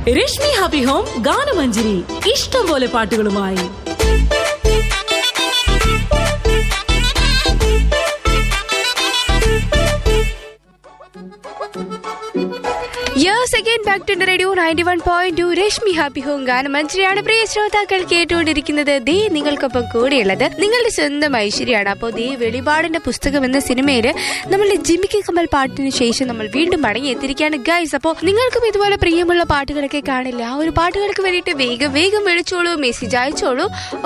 Rashmi happy home ഗാനമഞ്ജരി, ഇഷ്ടം പോലെ പാട്ടുകളുമായി. Yes, again back to the radio 91.2 Rashmi happy home ഗാനമഞ്ജരിയാണ് പ്രിയ ശ്രോതാക്കൾ കേട്ടുകൊണ്ടിരിക്കുന്നത്. ദേ നിങ്ങൾക്കൊപ്പം കൂടെയുള്ളത് നിങ്ങളുടെ സ്വന്തം ഐശ്വര്യയാണ്. അപ്പോൾ ദേ വെളിപാടിന്റെ പുസ്തകം എന്ന സിനിമയില് നമ്മളുടെ ജിമിക്കി കമൽ പാട്ടിന് ശേഷം നമ്മൾ വീണ്ടും മടങ്ങി എത്തിയിരിക്കുകയാണ് ഗൈസ്. അപ്പോൾ നിങ്ങൾക്കും ഇതുപോലെ പ്രിയമുള്ള പാട്ടുകളൊക്കെ കാണില്ല, ആ ഒരു പാട്ടുകൾക്ക് വേണ്ടിയിട്ട് വേഗം വേഗം വിളിച്ചോളൂ, മെസ്സേജ് അയച്ചോളൂ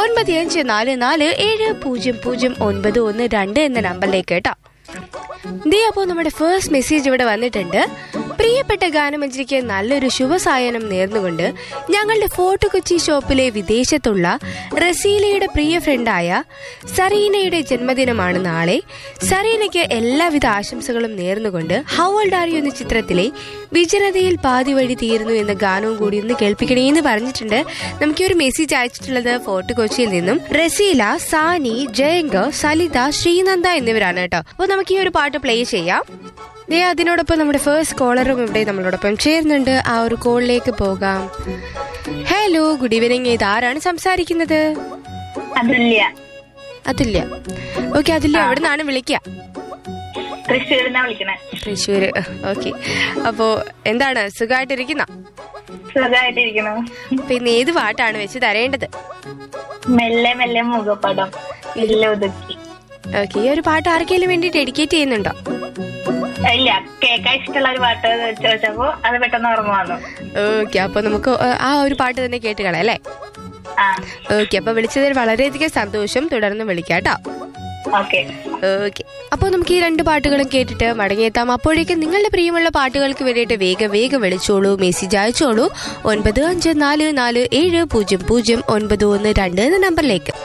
9544000912 എന്ന നമ്പറിലേക്ക് കേട്ടോ. ദേ അപ്പോൾ നമ്മുടെ ഫസ്റ്റ് മെസ്സേജ് ഇവിടെ വന്നിട്ടുണ്ട്. പ്രിയപ്പെട്ട ഗാനമഞ്ജരിക്ക് നല്ലൊരു ശുഭസായനം നേർന്നുകൊണ്ട് ഞങ്ങളുടെ ഫോർട്ട് കൊച്ചി ഷോപ്പിലെ വിദേശത്തുള്ള റസീലയുടെ പ്രിയ ഫ്രണ്ടായ സറീനയുടെ ജന്മദിനമാണ് നാളെ. സറീനയ്ക്ക് എല്ലാവിധ ആശംസകളും നേർന്നുകൊണ്ട് ഹൗ ഓൾഡ് ആർ യു എന്ന ചിത്രത്തിലെ വിജനതയിൽ പാതി വഴി തീരുന്നു എന്ന ഗാനവും കൂടി ഒന്ന് കേൾപ്പിക്കണേ എന്ന് പറഞ്ഞിട്ടുണ്ട്. നമുക്ക് ഒരു മെസ്സേജ് അയച്ചിട്ടുള്ളത് ഫോർട്ട് കൊച്ചിയിൽ നിന്നും റസീല, സാനി, ജയങ്ക, സലിത, ശ്രീനന്ദ എന്നിവരാണ് കേട്ടോ. അപ്പോൾ നമുക്ക് ഈ ഒരു പാട്ട് പ്ലേ ചെയ്യാം. അതിനോടൊപ്പം നമ്മുടെ ഫസ്റ്റ് കോളറും ഇവിടെ നമ്മളോടൊപ്പം ചേരുന്നുണ്ട്. ആ ഒരു കോളിലേക്ക് പോകാം. Hello, good evening. ഇത് ആരാണ് സംസാരിക്കുന്നത്? അതുല്യ. ഓക്കെ, അതുല്യ എവിടെ നിന്നാണ് വിളിക്കുക? തൃശ്ശൂര്. ഓക്കെ, അപ്പോ എന്താണ് സുഖമായിട്ടിരിക്കുന്ന? പിന്നെ ഏത് പാട്ടാണ് വെച്ച് തരേണ്ടത്? മെല്ലെ മെല്ലെ മുഖപടം. ഓക്കെ, ഈ ഒരു പാട്ട് ആർക്കെങ്കിലും വേണ്ടി ഡെഡിക്കേറ്റ് ചെയ്യുന്നുണ്ടോ? ഇല്ല, കേൾക്കാൻ ഇഷ്ടമുള്ള ഒരു പാട്ട് ചോദിച്ചപ്പോ അത് പെട്ടെന്ന് ഓർമ്മ വന്നു. ഓക്കെ, അപ്പൊ നമുക്ക് ആ ഒരു പാട്ട് തന്നെ കേട്ട് കളയാം അല്ലേ? ഓക്കെ, അപ്പൊ വിളിച്ചതിൽ വളരെയധികം സന്തോഷം. തുടർന്ന് വിളിക്കാട്ടോ. ഓക്കെ, അപ്പോൾ നമുക്ക് ഈ രണ്ട് പാട്ടുകളും കേട്ടിട്ട് മടങ്ങിയെത്താം. അപ്പോഴേക്കും നിങ്ങളുടെ പ്രിയമുള്ള പാട്ടുകൾക്ക് വേണ്ടിയിട്ട് വേഗം വേഗം വിളിച്ചോളൂ, മെസ്സേജ് അയച്ചോളൂ 9544700912 എന്ന നമ്പറിലേക്ക്.